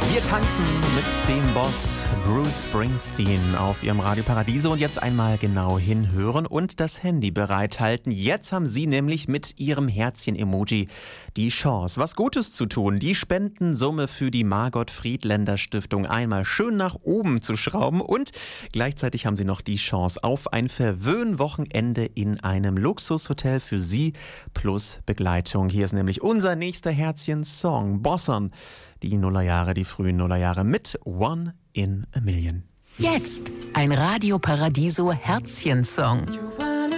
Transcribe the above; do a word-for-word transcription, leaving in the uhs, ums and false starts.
Wir tanzen mit dem Boss Bruce Springsteen auf Ihrem Radio Paradiso und jetzt einmal genau hinhören und das Handy bereithalten. Jetzt haben Sie nämlich mit Ihrem Herzchen-Emoji die Chance, was Gutes zu tun. Die Spendensumme für die Margot-Friedländer-Stiftung einmal schön nach oben zu schrauben und gleichzeitig haben Sie noch die Chance auf ein Verwöhnwochenende in einem Luxushotel für Sie plus Begleitung. Hier ist nämlich unser nächster Herzchen-Song, Bossern. Die Nullerjahre, die frühen Nullerjahre mit One in a Million. Jetzt ein Radio Paradiso Herzchen-Song.